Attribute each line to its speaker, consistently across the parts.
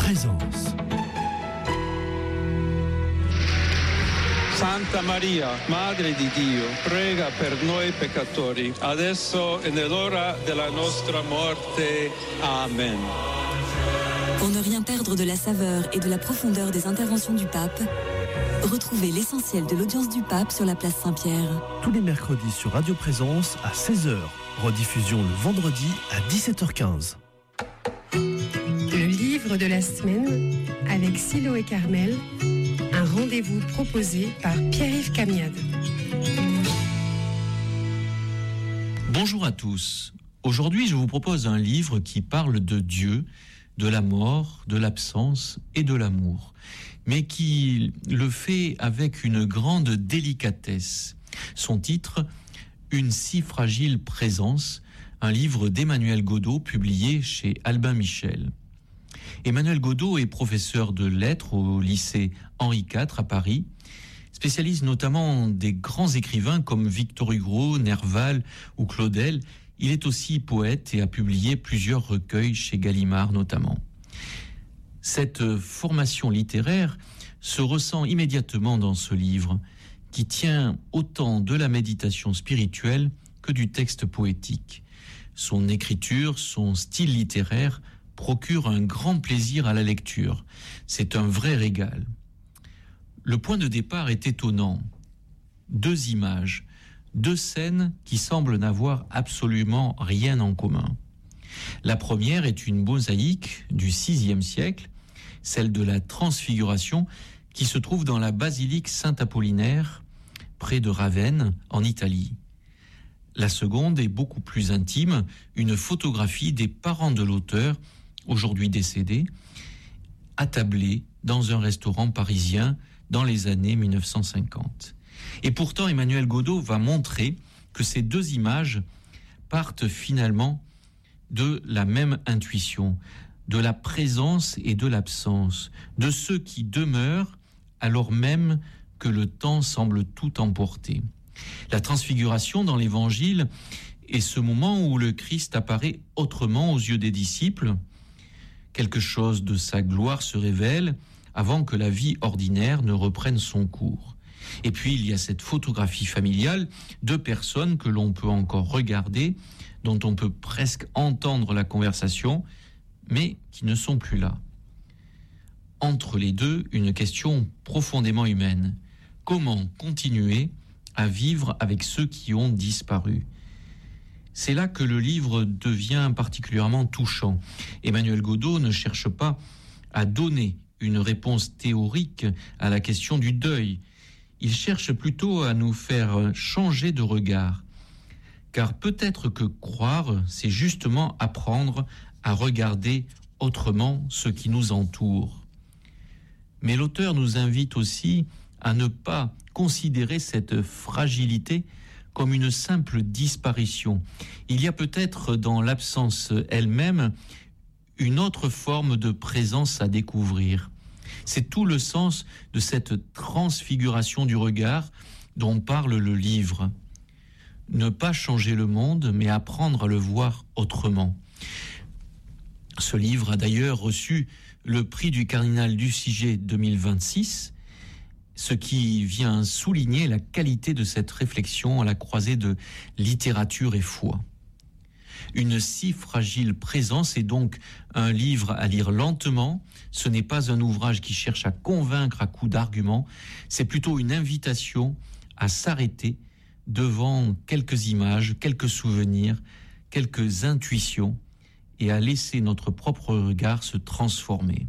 Speaker 1: Présence.
Speaker 2: Santa Maria, Madre di Dio, prega per noi peccatori, adesso e nell'ora della nostra morte. Amen.
Speaker 3: Pour ne rien perdre de la saveur et de la profondeur des interventions du pape, retrouvez l'essentiel de l'audience du pape sur la place Saint-Pierre.
Speaker 1: Tous les mercredis sur Radio Présence à 16h. Rediffusion le vendredi à 17h15.
Speaker 4: Le livre de la semaine avec Siloé Carmel, un rendez-vous proposé par Pierre-Yves Camiade.
Speaker 5: Bonjour à tous. Aujourd'hui, je vous propose un livre qui parle de Dieu, de la mort, de l'absence et de l'amour, mais qui le fait avec une grande délicatesse. Son titre, Une si fragile présence, un livre d'Emmanuel Godeau publié chez Albin Michel. Emmanuel Godeau est professeur de lettres au lycée Henri IV à Paris, spécialiste notamment des grands écrivains comme Victor Hugo, Nerval ou Claudel. Il est aussi poète et a publié plusieurs recueils chez Gallimard notamment. Cette formation littéraire se ressent immédiatement dans ce livre, qui tient autant de la méditation spirituelle que du texte poétique. Son écriture, son style littéraire procure un grand plaisir à la lecture. C'est un vrai régal. Le point de départ est étonnant. 2 images, 2 scènes qui semblent n'avoir absolument rien en commun. La première est une mosaïque du VIe siècle, celle de la Transfiguration, qui se trouve dans la basilique Saint-Apollinaire, près de Ravenne, en Italie. La seconde est beaucoup plus intime, une photographie des parents de l'auteur, aujourd'hui décédé, attablés dans un restaurant parisien dans les années 1950. Et pourtant, Emmanuel Godeau va montrer que ces 2 images partent finalement de la même intuition, de la présence et de l'absence, de ceux qui demeurent alors même que le temps semble tout emporter. La transfiguration dans l'Évangile est ce moment où le Christ apparaît autrement aux yeux des disciples. Quelque chose de sa gloire se révèle avant que la vie ordinaire ne reprenne son cours. Et puis il y a cette photographie familiale de personnes que l'on peut encore regarder, dont on peut presque entendre la conversation, mais qui ne sont plus là. Entre les deux, une question profondément humaine. Comment continuer à vivre avec ceux qui ont disparu ? C'est là que le livre devient particulièrement touchant. Emmanuel Godeau ne cherche pas à donner une réponse théorique à la question du deuil. Il cherche plutôt à nous faire changer de regard. Car peut-être que croire, c'est justement apprendre à regarder autrement ce qui nous entoure. Mais l'auteur nous invite aussi à ne pas considérer cette fragilité comme une simple disparition. Il y a peut-être dans l'absence elle-même une autre forme de présence à découvrir. C'est tout le sens de cette transfiguration du regard dont parle le livre. Ne pas changer le monde, mais apprendre à le voir autrement. Ce livre a d'ailleurs reçu le prix du cardinal Lussiger 2026, ce qui vient souligner la qualité de cette réflexion à la croisée de littérature et foi. Une si fragile présence est donc un livre à lire lentement. Ce n'est pas un ouvrage qui cherche à convaincre à coups d'arguments, c'est plutôt une invitation à s'arrêter devant quelques images, quelques souvenirs, quelques intuitions et à laisser notre propre regard se transformer.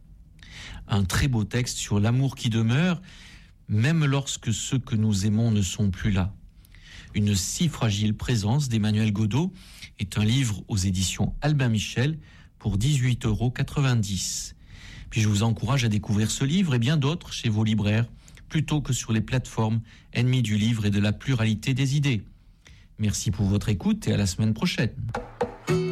Speaker 5: Un très beau texte sur l'amour qui demeure, même lorsque ceux que nous aimons ne sont plus là. Une si fragile présence d'Emmanuel Godeau est un livre aux éditions Albin Michel pour 18,90 €. Puis je vous encourage à découvrir ce livre et bien d'autres chez vos libraires, plutôt que sur les plateformes ennemies du livre et de la pluralité des idées. Merci pour votre écoute et à la semaine prochaine.